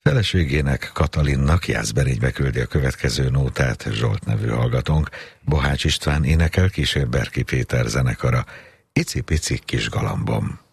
Feleségének, Katalinnak Jászberénybe küldi a következő nótát Zsolt nevű hallgatónk. Bohács István énekel, kísér Berki Péter zenekara. Icipici kis galambom.